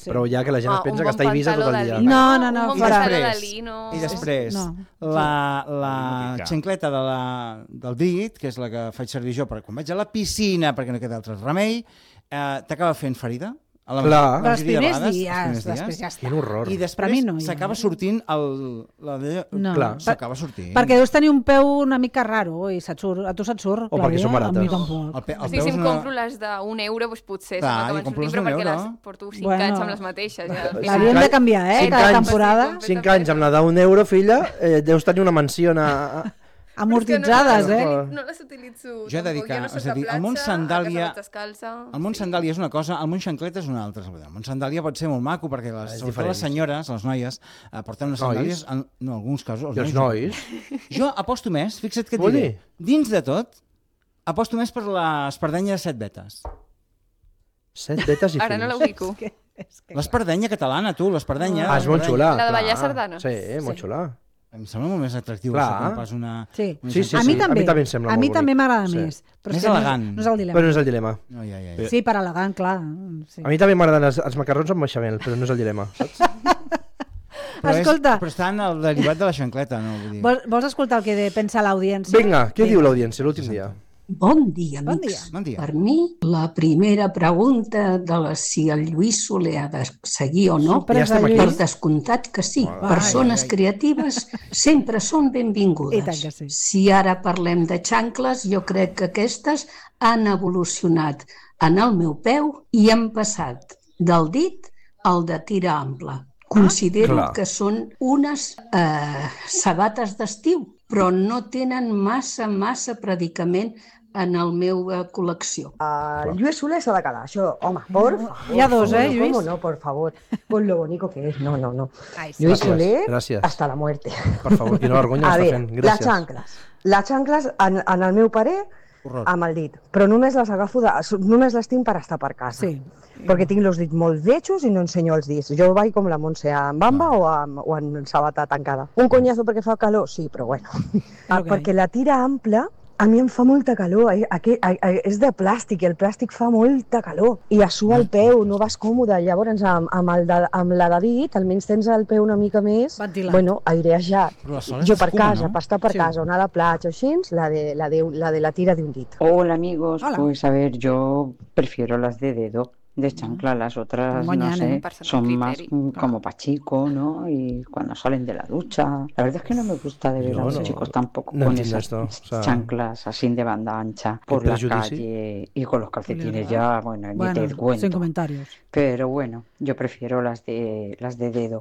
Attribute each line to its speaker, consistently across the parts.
Speaker 1: Però ja que la gent es pensa que està a Eivissa tot el dia.
Speaker 2: No.
Speaker 3: Un bon pantaló de lino.
Speaker 4: I després, la xancleta del dit, que és la que faig servir jo quan vaig a la piscina, perquè no queda altre remei, t'acaba fent ferida.
Speaker 1: Clar.
Speaker 2: Els primers dies, després ja està.
Speaker 1: Quin horror.
Speaker 4: I després s'acaba sortint s'acaba sortint.
Speaker 2: Perquè deus tenir un peu una mica raro i a tu se't surt.
Speaker 1: O perquè són barates.
Speaker 2: A mi tampoc.
Speaker 3: Si em compro les d'1 euro, doncs potser s'acaben sortint, però perquè les porto 5 anys amb les mateixes.
Speaker 2: L'havíem de canviar, cada temporada.
Speaker 1: 5 anys amb la d'1 euro, filla, deus tenir una mansió
Speaker 2: amortitzades,
Speaker 3: No les utilitzo.
Speaker 4: Jo he de dir que, és a dir, el món sandàlia és una cosa, el món xancleta és una altra. El món sandàlia pot ser molt maco, perquè sobretot les senyores, les noies, porten unes sandàlies, en alguns casos.
Speaker 1: I els nois?
Speaker 4: Jo aposto més, fixa't que et diré, dins de tot, aposto més per l'espardenya de 7 vetes.
Speaker 1: 7 vetes i fins.
Speaker 3: Ara no l'ubico.
Speaker 4: L'espardenya catalana, tu, l'espardenya.
Speaker 1: És molt xula.
Speaker 3: La de ballar sardana.
Speaker 1: Sí, molt xula.
Speaker 4: Em sembla molt més atractiu que pas una...
Speaker 2: Sí,
Speaker 1: a mi també em sembla molt bonic.
Speaker 2: A mi també m'agrada més.
Speaker 4: Més elegant.
Speaker 2: No és el dilema.
Speaker 1: Però no és el dilema.
Speaker 2: Sí, per elegant, clar.
Speaker 1: A mi també m'agraden els macarrons amb beixamel, però no és el dilema, saps?
Speaker 2: Escolta...
Speaker 4: Però està en el derivat de la xancleta, no?
Speaker 2: Vols escoltar el que pensa l'audiència?
Speaker 1: Vinga, què diu l'audiència l'últim dia?
Speaker 5: Bon dia, amics.
Speaker 4: Bon dia.
Speaker 5: Per mi, la primera pregunta de si el Lluís Soler ha de seguir o no, per descomptat que sí. Persones creatives sempre són benvingudes. Si ara parlem de xancles, jo crec que aquestes han evolucionat en el meu peu i han passat del dit al de tira ample. Considero que són unes sabates d'estiu, però no tenen massa predicament en la meva col·lecció.
Speaker 6: Lluís Soler s'ha de quedar, això, home, por favor.
Speaker 2: Hi ha dos, Lluís?
Speaker 6: ¿Cómo no, por favor? Con lo bonito que es. No.
Speaker 2: Ai, sí.
Speaker 6: Lluís Soler,
Speaker 1: Gràcies.
Speaker 6: hasta la muerte.
Speaker 1: Per favor, quina vergonya està fent. Gràcies.
Speaker 6: Les xancles, en el meu parer, amb el dit. Però només les agafo, només les tinc per estar per casa. Sí. Perquè tinc els dits molt vechos i no ensenyo els dits. Jo vaig com la Montse, amb bamba o en sabata tancada. Un conyazo perquè fa calor? Sí, però bueno. Perquè la tira ampla a mi em fa molta calor, és de plàstic i el plàstic fa molta calor i es sua el peu, no vas còmode. Llavors amb la de dit almenys tens el peu una mica més aireejat. Jo per casa, per estar per casa o anar a la platja o així, la de la tira de un dit.
Speaker 7: Hola amigos, pues a ver, yo prefiero las de dedo. De chancla, las otras, no sé, son más como para chico, ¿no? Y cuando salen de la ducha. La verdad es que no me gusta de ver a los chicos tampoco con esas chanclas así de banda ancha por la calle y con los calcetines ya, bueno, ni te cuento.
Speaker 2: Sin comentarios.
Speaker 7: Pero bueno, yo prefiero las de dedo.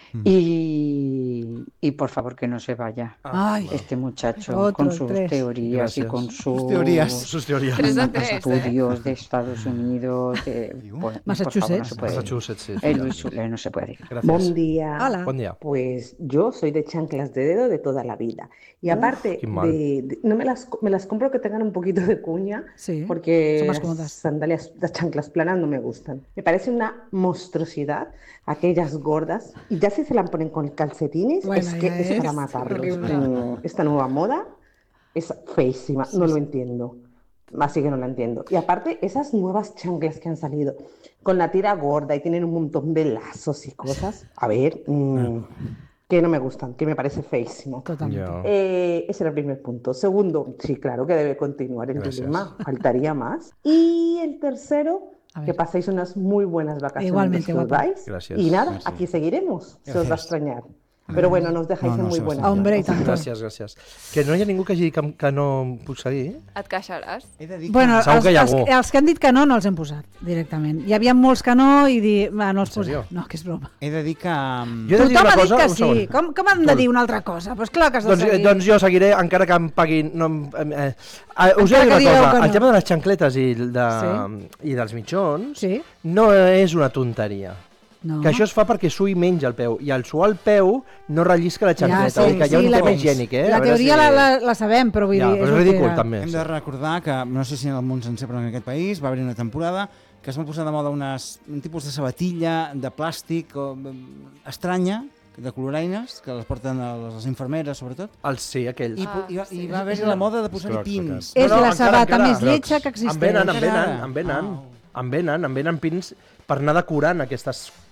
Speaker 7: Y por favor que no se vaya este muchacho con sus teorías y con sus estudios de Estados Unidos,
Speaker 2: Massachusetts.
Speaker 7: Sí. El Luis Soler no se puede ir.
Speaker 6: Gracias. Buen día.
Speaker 2: Hola.
Speaker 1: Buen día.
Speaker 6: Pues yo soy de chanclas de dedo de toda la vida. Y aparte, no me las compro que tengan un poquito de cuña, porque las sandalias, las chanclas planas no me gustan. Me parece una monstruosidad aquellas gordas. Y ya si se la ponen con calcetines, es que es para matarlos. Esta nueva moda es feísima, no lo entiendo. Así que no la entiendo. Y aparte, esas nuevas chanclas que han salido con la tira gorda y tienen un montón de lazos y cosas, a ver, que no me gustan, que me parece feísimo. Ese era el primer punto. Segundo, sí, claro que debe continuar el dilema, faltaría más. Y el tercero, que paséis unas muy buenas vacaciones.
Speaker 2: Igualmente,
Speaker 6: y nada, aquí seguiremos, se os va a extrañar. Però bueno, no us deixáis en muy buena.
Speaker 2: Hombre, i tant.
Speaker 1: Gràcies. Que no hi ha ningú que hagi dit que no puc seguir?
Speaker 3: Et queixaràs?
Speaker 2: Bueno, els que han dit que no els hem posat directament. Hi havia molts que no i no els posem. No, que és broma.
Speaker 4: He de dir que...
Speaker 2: Tothom ha dit que sí. Com han de dir una altra cosa? Pues clar que has de seguir.
Speaker 1: Doncs jo seguiré, encara que em paguin... Us he de dir una cosa, el tema de les xancletes i dels mitjons no és una tonteria. Que això es fa perquè sui menys el peu i al suar el peu no rellisca la xancleta, que hi ha un tema higiènic.
Speaker 2: La teoria la sabem, però vull dir...
Speaker 1: és ridícul també.
Speaker 4: Hem de recordar que, no sé si en el món sencer, però en aquest país va haver una temporada que es va posar de moda un tipus de sabatilla de plàstic estranya, de coloraines, que les porten les infermeres, sobretot.
Speaker 1: Sí, aquells.
Speaker 4: I va haver la moda de posar-hi pins.
Speaker 2: És la sabata més lletja que existeix.
Speaker 1: Em venen pins per anar decorant aquestes